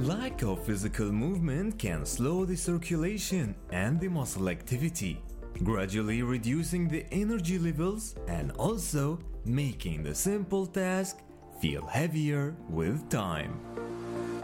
Lack of physical movement can slow the circulation and the muscle activity, gradually reducing the energy levels and also making the simple task feel heavier with time.